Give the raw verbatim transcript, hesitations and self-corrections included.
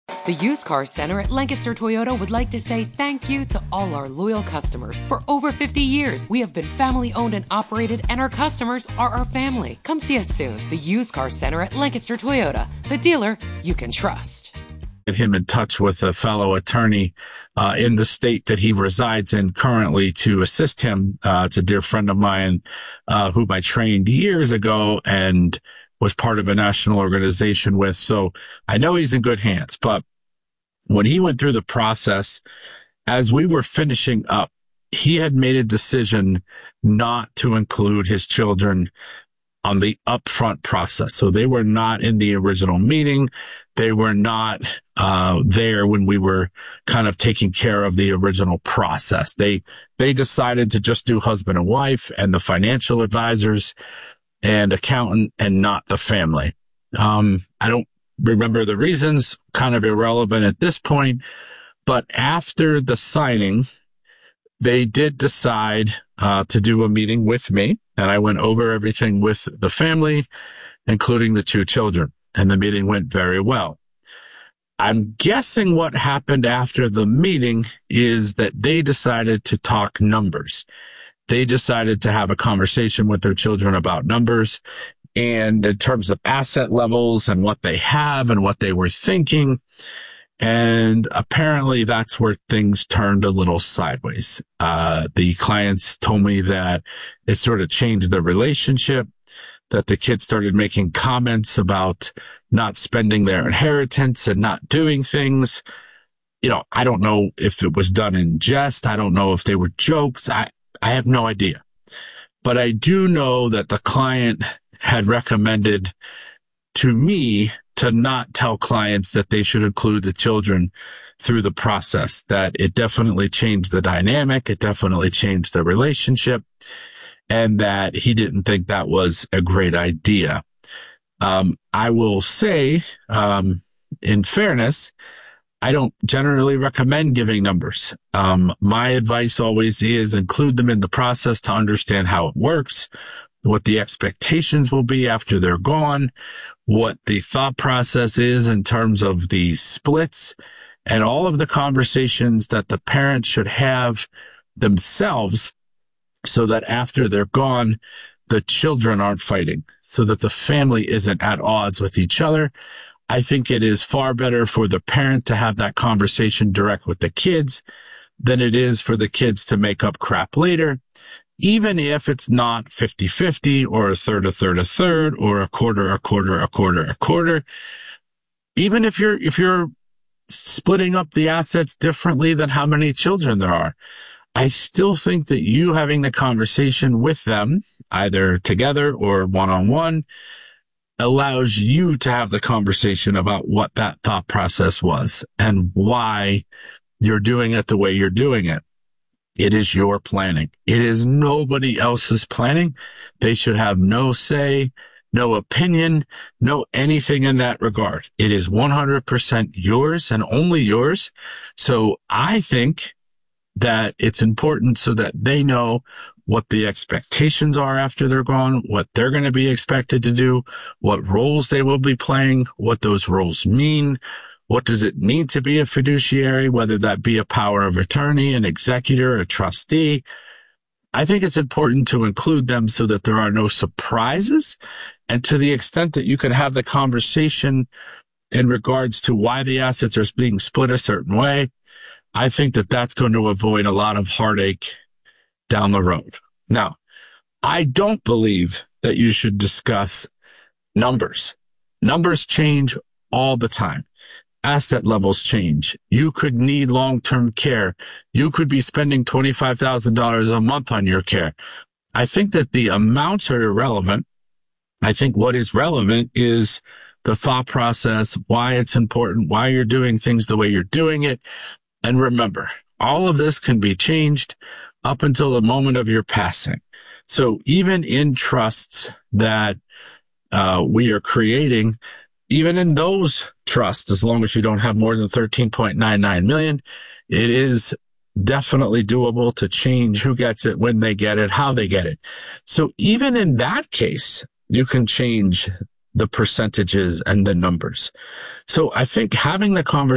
The Used Car Center at Lancaster Toyota would like to say thank you to all our loyal customers. For over fifty years, we have been family owned and operated, and our customers are our family. Come see us soon. The Used Car Center at Lancaster Toyota, the dealer you can trust. Get him in touch with a fellow attorney uh, in the state that he resides in currently to assist him. Uh, it's a dear friend of mine uh, whom I trained years ago and was part of a national organization with. So I know he's in good hands. But when he went through the process, as we were finishing up, he had made a decision not to include his children on the upfront process. So they were not in the original meeting. They were not uh there when we were kind of taking care of the original process. They they decided to just do husband and wife and the financial advisors and accountant and not the family. Um, I don't remember the reasons, kind of irrelevant at this point. But after the signing, they did decide uh to do a meeting with me, and I went over everything with the family, including the two children, and the meeting went very well. I'm guessing what happened after the meeting is that they decided to talk numbers. They decided to have a conversation with their children about numbers and in terms of asset levels and what they have and what they were thinking. And apparently that's where things turned a little sideways. Uh, the clients told me that it sort of changed the relationship, that the kids started making comments about not spending their inheritance and not doing things. You know, I don't know if it was done in jest. I don't know if they were jokes. I, I have no idea. But I do know that the client had recommended to me to not tell clients that they should include the children through the process, that it definitely changed the dynamic. It definitely changed the relationship, and that he didn't think that was a great idea. Um, I will say, um, in fairness, I don't generally recommend giving numbers. Um, my advice always is include them in the process to understand how it works, what the expectations will be after they're gone, what the thought process is in terms of the splits, and all of the conversations that the parents should have themselves so that after they're gone, the children aren't fighting, so that the family isn't at odds with each other. I think it is far better for the parent to have that conversation direct with the kids than it is for the kids to make up crap later, even if it's not fifty-fifty or a third, a third, a third, or a quarter, a quarter, a quarter, a quarter. Even if you're, if you're splitting up the assets differently than how many children there are, I still think that you having the conversation with them, either together or one-on-one, allows you to have the conversation about what that thought process was and why you're doing it the way you're doing it. It is your planning. It is nobody else's planning. They should have no say, no opinion, no anything in that regard. It is one hundred percent yours and only yours. So I think that it's important so that they know what the expectations are after they're gone, what they're going to be expected to do, what roles they will be playing, what those roles mean. What does it mean to be a fiduciary, whether that be a power of attorney, an executor, a trustee? I think it's important to include them so that there are no surprises. And to the extent that you can have the conversation in regards to why the assets are being split a certain way, I think that that's going to avoid a lot of heartache down the road. Now, I don't believe that you should discuss numbers. Numbers change all the time. Asset levels change. You could need long-term care. You could be spending twenty-five thousand dollars a month on your care. I think that the amounts are irrelevant. I think what is relevant is the thought process, why it's important, why you're doing things the way you're doing it. And remember, all of this can be changed up until the moment of your passing. So even in trusts that uh, we are creating, even in those trusts, as long as you don't have more than thirteen point nine nine million, it is definitely doable to change who gets it, when they get it, how they get it. So even in that case, you can change the percentages and the numbers. So I think having the conversation